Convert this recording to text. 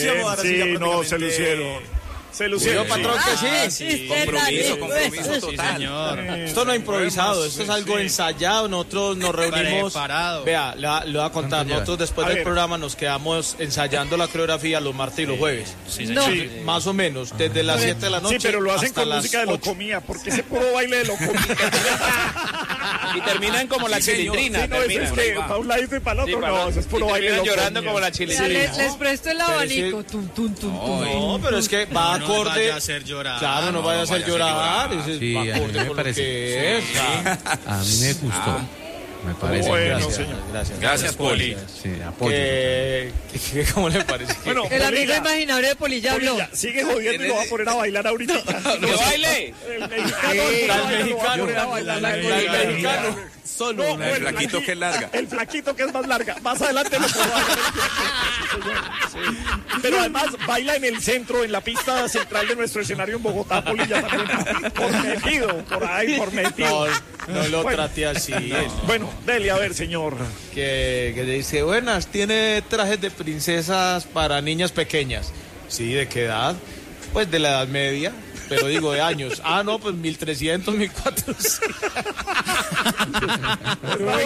lucíamos ahora sí, no, se lucieron. Se lucieron, patrón, que sí. Compromiso total. Señor. Esto no es improvisado, esto es algo ensayado. Nosotros nos reunimos. Preparado. Vea, le voy a contar. Nosotros después del programa nos quedamos ensayando la coreografía los martes y los jueves. Sí, señor. Sí, más o menos, desde las 7 de la noche. Sí, pero lo hacen hasta con las música de 8. Locomía, porque ese puro baile de Locomía. Y terminan como la chilindrina. Sí, no, es que para un lado y para el otro, no, eso es puro baile de Locomía. Llorando como la chilindrina. Les presto el abanico. No, pero es que va acorde. No vaya a hacer llorar. Claro, no vaya a hacer llorar. Ese Sí, va a mí acorde me con lo parece. que es. A mí me gustó. Me parece. Bueno, Gracias, señor. Gracias, Poli. Sí, apoyo. ¿Cómo le parece? Bueno, El amigo Polilla, imaginario de Poli ya habló. Polilla, sigue jodiendo y lo va a poner a bailar ahorita. ¡Que baile! El mexicano, El mexicano. Solo. No, El flaquito que es larga. El flaquito que es más larga. Más adelante lo puedo bailar. Sí. Pero además baila en el centro, en la pista central de nuestro escenario en Bogotá, Polilla también. Por metido, por ahí, por metido. No lo Bueno. trate así. Bueno, dele a ver, señor. Que dice, buenas, tiene trajes de princesas para niñas pequeñas. Sí, ¿de qué edad? Pues de la edad media, pero digo de años. Ah, no, pues 1300, 1400.